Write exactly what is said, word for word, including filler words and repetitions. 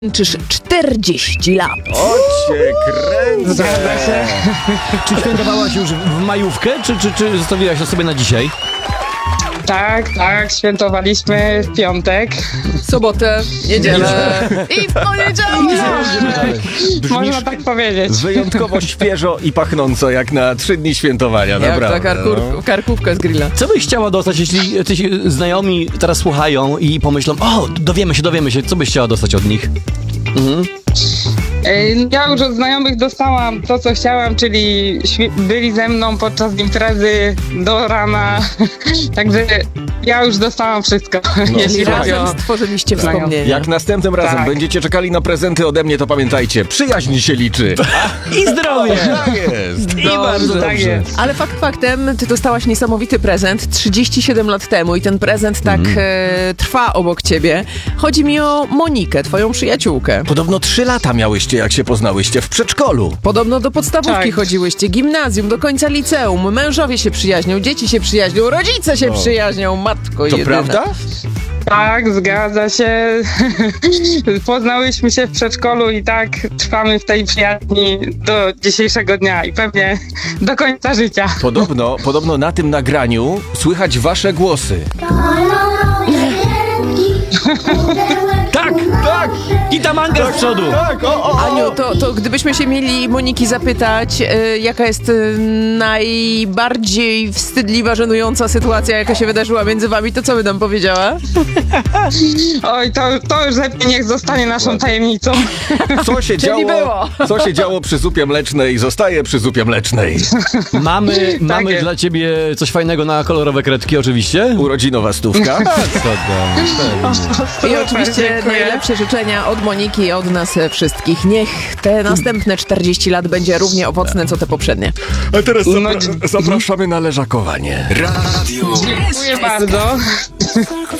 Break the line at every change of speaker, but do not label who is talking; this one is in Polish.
Czyż czterdzieści lat.
O cię kręcę!
Zgadza się.
Czy świętowałaś już w majówkę, czy, czy, czy zostawiłaś to sobie na dzisiaj?
Tak, tak, świętowaliśmy w piątek.
Sobotę, niedzielę i w poniedziałek.
Można tak powiedzieć.
Wyjątkowo świeżo i pachnąco, jak na trzy dni świętowania,
Jak
naprawdę.
ta karkur,
no.
karkówka z grilla.
Co byś chciała dostać, jeśli ci znajomi teraz słuchają i pomyślą, o, dowiemy się, dowiemy się, co byś chciała dostać od nich? Mhm.
Ej, Ja już od znajomych dostałam to, co chciałam, czyli świ- byli ze mną podczas imprezy do rana. Także ja już dostałam wszystko, jeśli
słuchaj.
chodzi o...
Razem stworzyliście
Znają.
wspomnienia.
Jak następnym razem
Tak.
będziecie czekali na prezenty ode mnie, to pamiętajcie, przyjaźń się liczy.
I zdrowie!
Tak jest.
I bardzo
tak
dobrze.
jest.
Ale fakt faktem, ty dostałaś niesamowity prezent trzydzieści siedem lat temu i ten prezent tak e, trwa obok ciebie. Chodzi mi o Monikę, twoją przyjaciółkę.
Podobno trzy lata miałyście, jak się poznałyście w przedszkolu.
Podobno do podstawówki
Tak.
chodziłyście, gimnazjum, do końca liceum, mężowie się przyjaźnią, dzieci się przyjaźnią, rodzice się
No.
przyjaźnią, matko
To
jedyna.
prawda?
Tak, zgadza się. Poznałyśmy się w przedszkolu i tak trwamy w tej przyjaźni do dzisiejszego dnia i pewnie do końca życia.
Podobno, podobno na tym nagraniu słychać wasze głosy.
Tak, tak! I ta manga z przodu!
Tak, o, o, o.
Aniu, to, to gdybyśmy się mieli Moniki zapytać, e, jaka jest e, najbardziej wstydliwa, żenująca sytuacja, jaka się wydarzyła między wami, to co by nam powiedziała?
Oj, to, to już lepiej niech zostanie naszą tajemnicą.
Co się działo?
było.
Co się działo przy zupie mlecznej, zostaje przy zupie mlecznej.
Mamy, mamy
jest.
dla ciebie coś fajnego na kolorowe kredki, oczywiście.
Urodzinowa stówka.
Co tam?
I oczywiście
dziękuję.
najlepsze życzenia od Moniki i od nas wszystkich. Niech te następne czterdzieści lat będzie równie owocne, co te poprzednie.
A teraz
No,
zapra- zapraszamy na leżakowanie.
Dziękuję bardzo.